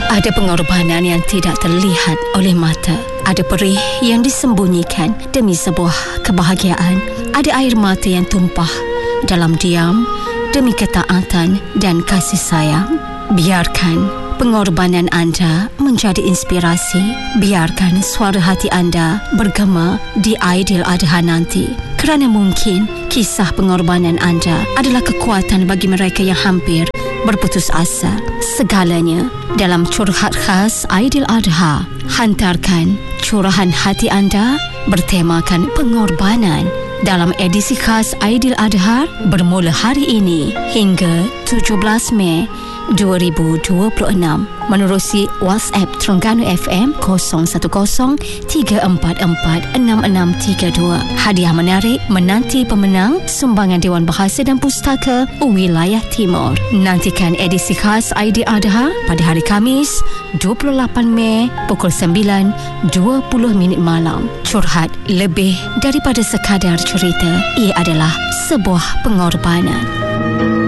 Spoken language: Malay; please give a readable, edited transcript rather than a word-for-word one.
Ada pengorbanan yang tidak terlihat oleh mata. Ada perih yang disembunyikan demi sebuah kebahagiaan. Ada air mata yang tumpah dalam diam demi ketaatan dan kasih sayang. Biarkan pengorbanan anda menjadi inspirasi. Biarkan suara hati anda bergema di Aidiladha nanti. Kerana mungkin kisah pengorbanan anda adalah kekuatan bagi mereka yang hampir berputus asa. Segalanya dalam curhat khas Aidiladha. Hantarkan curahan hati anda bertemakan pengorbanan dalam edisi khas Aidiladha bermula hari ini hingga 17 Mei 2026 menerusi WhatsApp Terengganu FM 0103446632. Hadiah menarik menanti pemenang sumbangan Dewan Bahasa dan Pustaka Wilayah Timur. Nantikan edisi khas Aidiladha pada hari Khamis 28 Mei pukul 9.20 malam. Curhat lebih daripada sekadar cerita. Ia adalah sebuah pengorbanan.